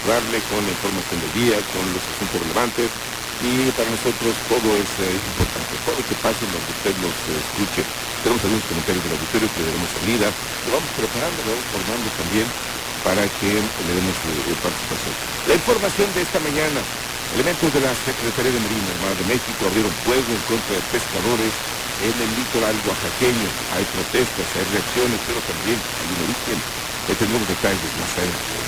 saludarle con la información del día, con los asuntos relevantes, y para nosotros todo es importante, todo lo que pase en donde usted nos escuche. Tenemos algunos comentarios del auditorio que le daremos salida, lo vamos preparando, lo vamos formando también para que le demos participación. La información de esta mañana: elementos de la Secretaría de Marina Armada de México abrieron fuego en contra de pescadores en el litoral oaxaqueño. Hay protestas, hay reacciones, pero también hay un origen. Tendremos detalles más adelante.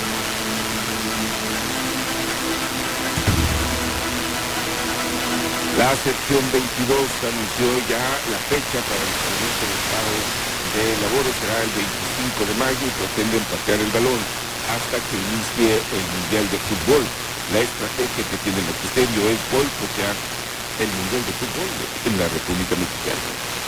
La sección 22 anunció ya la fecha para el incremento del pago de labores. Será el 25 de mayo y pretenden patear el balón hasta que inicie el Mundial de Fútbol. La estrategia que tiene el magisterio es boicotear el Mundial de Fútbol en la República Mexicana.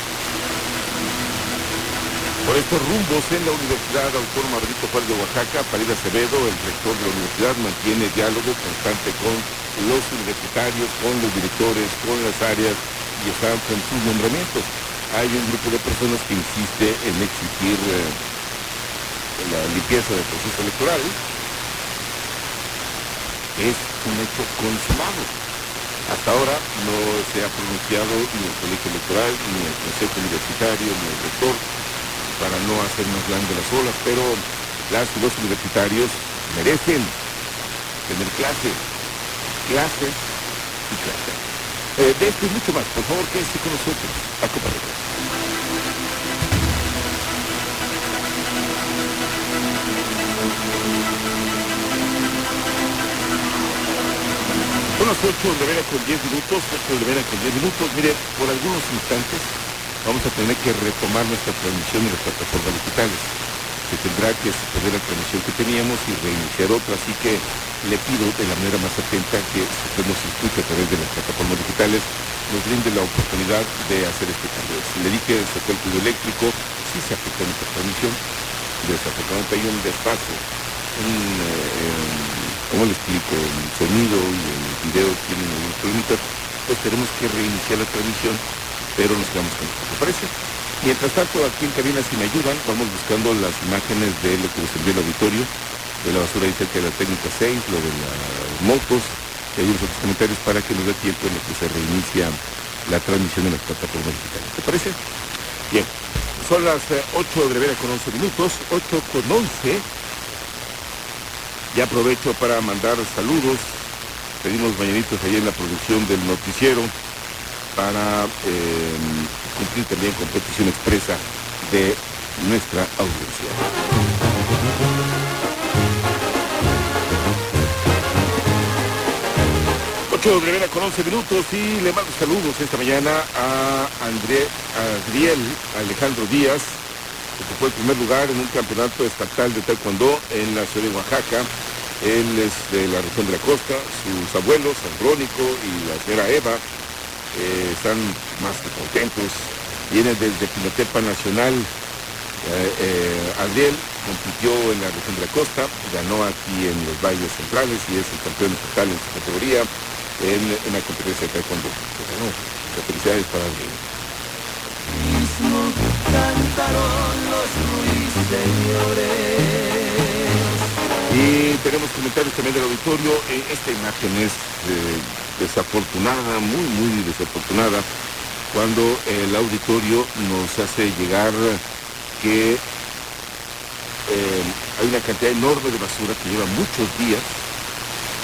Por estos rumbos, en la Universidad Autónoma Benito Juárez de Oaxaca, Farid Acevedo, el rector de la universidad, mantiene diálogo constante con los universitarios, con los directores, con las áreas, y están con sus nombramientos. Hay un grupo de personas que insiste en exigir la limpieza del proceso electoral. Es un hecho consumado. Hasta ahora no se ha pronunciado ni el colegio electoral, ni el consejo universitario, ni el rector, para no hacer más grandes las olas, pero las y los universitarios merecen tener clases y clases. De esto y mucho más, por favor, quédese con nosotros. Acompáñenos. Son las 8:10 con 10 minutos, 8:10 con 10 minutos. Mire, por algunos instantes vamos a tener que retomar nuestra transmisión en las plataformas digitales. Se tendrá que suspender la transmisión que teníamos y reiniciar otra, así que le pido de la manera más atenta que si usted nos escucha a través de las plataformas digitales, nos brinde la oportunidad de hacer este cambio. Si le dije se fue el fluido eléctrico, sí se afectó nuestra transmisión. Desafortunadamente hay un desfase, ¿cómo le explico? El sonido y el video tienen algunos problemitas, pues tenemos que reiniciar la transmisión, pero nos quedamos con esto, ¿te parece? Mientras tanto, aquí en cabina, si me ayudan, vamos buscando las imágenes de lo que nos envió el auditorio, de la basura ahí cerca de la técnica 6, lo de las motos, y algunos otros comentarios para que nos dé tiempo en lo que se reinicia la transmisión en las plataformas digitales. ¿Te parece? Bien, son las 8:11 minutos, 8:11. Ya aprovecho para mandar saludos, pedimos mañanitos ahí en la producción del noticiero, para cumplir también con petición expresa de nuestra audiencia. 8:11 minutos y le mando saludos esta mañana a Adriel Alejandro Díaz, que fue el primer lugar en un campeonato estatal de taekwondo en la ciudad de Oaxaca. Él es de la región de la costa, sus abuelos, Andrónico y la señora Eva, están más que contentos. Viene desde Pinotepa Nacional. Adriel compitió en la región de la costa, ganó aquí en los valles centrales y es el campeón estatal en su categoría en la competencia de taekwondo. Bueno, felicidades para Adriel. Mismo cantaron los ruiseñores. Y tenemos comentarios también del auditorio. Esta imagen es desafortunada, muy desafortunada, cuando el auditorio nos hace llegar que hay una cantidad enorme de basura que lleva muchos días